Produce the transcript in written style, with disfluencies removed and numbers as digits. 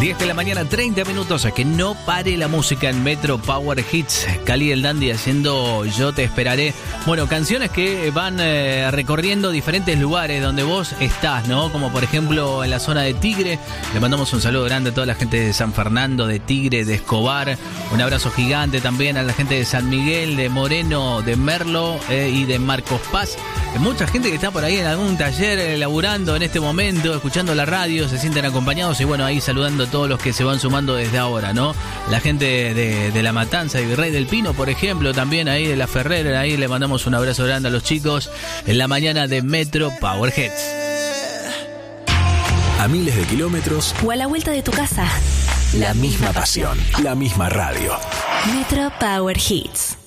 10 de la mañana, 30 minutos. Que no pare la música en Metro Power Hits. Cali el Dandy haciendo Yo Te Esperaré. Bueno, canciones que van recorriendo diferentes lugares donde vos estás, ¿no? Como por ejemplo en la zona de Tigre. Le mandamos un saludo grande a toda la gente de San Fernando, de Tigre, de Escobar. Un abrazo gigante también a la gente de San Miguel, de Moreno, de Merlo y de Marcos Paz. Mucha gente que está por ahí en algún taller laburando en este momento, escuchando la radio, se sienten acompañados y bueno, ahí saludando a todos los que se van sumando desde ahora, ¿no? La gente de La Matanza y Virrey del Pino, por ejemplo, también ahí de La Ferrera, ahí le mandamos un abrazo grande a los chicos en la mañana de Metro Power Hits. A miles de kilómetros o a la vuelta de tu casa. La misma pasión, la misma radio. Metro Power Hits.